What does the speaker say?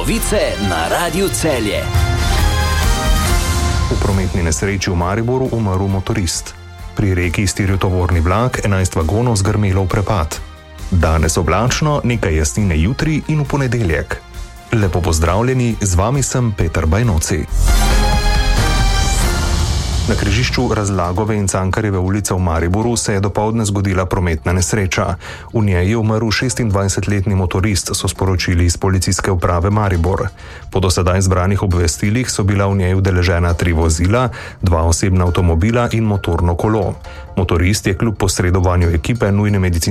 Novice na Radiu Celje. V prometni nesreči v Mariboru umrl motorist. Pri reki iztiril tovorni vlak, 11 vagonov zgrmelo v prepad. Danes oblačno, nekaj jasnine jutri in v ponedeljek. Lepo pozdravljeni, z vami sem Peter Bajnoci. Na križišču Razlagove in Cankarjeve ulice v Mariboru se je dopoldne zgodila prometna nesreča. V njej je umrl 26-letni motorist, so sporočili iz policijske uprave Maribor. Po do sedaj zbranih obvestilih so bila v njej udeležena 3 vozila, 2 osebna avtomobila in motorno kolo. Motorist je kljub posredovanju ekipe nujne medicinske